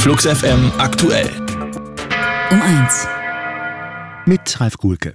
Flux FM aktuell. Um 1. Mit Ralf Guhlke.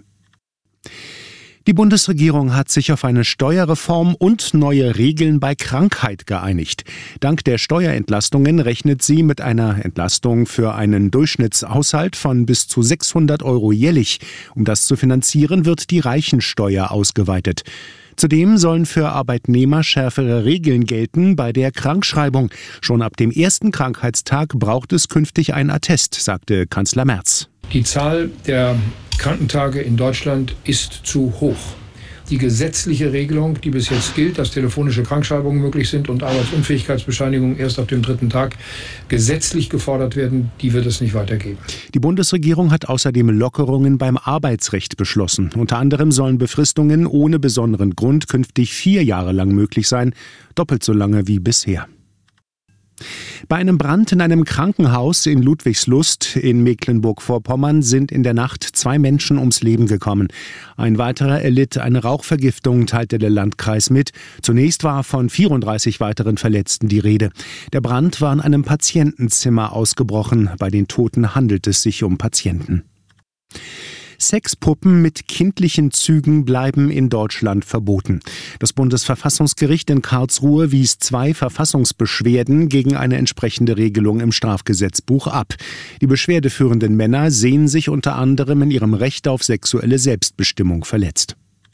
Die Bundesregierung hat sich auf eine Steuerreform und neue Regeln bei Krankheit geeinigt. Dank der Steuerentlastungen rechnet sie mit einer Entlastung für einen Durchschnittshaushalt von bis zu 600 € jährlich. Um das zu finanzieren, wird die Reichensteuer ausgeweitet. Zudem sollen für Arbeitnehmer schärfere Regeln gelten bei der Krankschreibung. Schon ab dem ersten Krankheitstag braucht es künftig ein Attest, sagte Kanzler Merz. Die Zahl der Krankentage in Deutschland ist zu hoch. Die gesetzliche Regelung, die bis jetzt gilt, dass telefonische Krankschreibungen möglich sind und Arbeitsunfähigkeitsbescheinigungen erst ab dem 3. Tag gesetzlich gefordert werden, die wird es nicht weitergeben. Die Bundesregierung hat außerdem Lockerungen beim Arbeitsrecht beschlossen. Unter anderem sollen Befristungen ohne besonderen Grund künftig 4 Jahre lang möglich sein, doppelt so lange wie bisher. Bei einem Brand in einem Krankenhaus in Ludwigslust in Mecklenburg-Vorpommern sind in der Nacht 2 Menschen ums Leben gekommen. Ein weiterer erlitt eine Rauchvergiftung, teilte der Landkreis mit. Zunächst war von 34 weiteren Verletzten die Rede. Der Brand war in einem Patientenzimmer ausgebrochen. Bei den Toten handelt es sich um Patienten. Sexpuppen mit kindlichen Zügen bleiben in Deutschland verboten. Das Bundesverfassungsgericht in Karlsruhe wies 2 Verfassungsbeschwerden gegen eine entsprechende Regelung im Strafgesetzbuch ab. Die beschwerdeführenden Männer sehen sich unter anderem in ihrem Recht auf sexuelle Selbstbestimmung verletzt.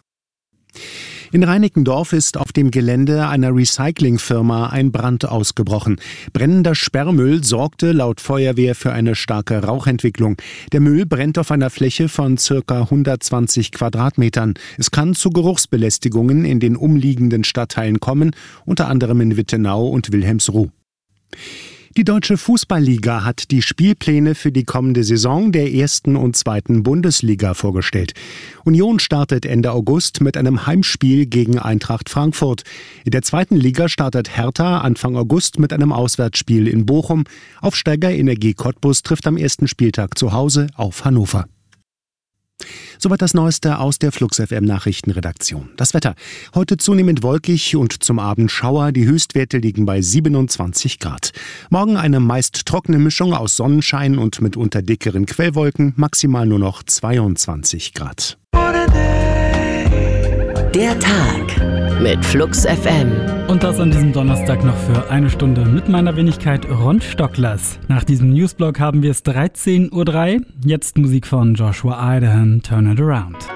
In Reinickendorf ist auf dem Gelände einer Recyclingfirma ein Brand ausgebrochen. Brennender Sperrmüll sorgte laut Feuerwehr für eine starke Rauchentwicklung. Der Müll brennt auf einer Fläche von ca. 120 Quadratmetern. Es kann zu Geruchsbelästigungen in den umliegenden Stadtteilen kommen, unter anderem in Wittenau und Wilhelmsruh. Die Deutsche Fußballliga hat die Spielpläne für die kommende Saison der 1. und 2. Bundesliga vorgestellt. Union startet Ende August mit einem Heimspiel gegen Eintracht Frankfurt. In der 2. Liga startet Hertha Anfang August mit einem Auswärtsspiel in Bochum. Aufsteiger Energie Cottbus trifft am ersten Spieltag zu Hause auf Hannover. Soweit das Neueste aus der Flux FM Nachrichtenredaktion. Das Wetter. Heute zunehmend wolkig und zum Abend Schauer. Die Höchstwerte liegen bei 27 Grad. Morgen eine meist trockene Mischung aus Sonnenschein und mitunter dickeren Quellwolken. Maximal nur noch 22 Grad. Der Tag mit Flux FM. Und das an diesem Donnerstag noch für eine Stunde mit meiner Wenigkeit Ron Stocklers. Nach diesem Newsblock haben wir es 13:03 Uhr. Jetzt Musik von Joshua Idahan, Turn It Around.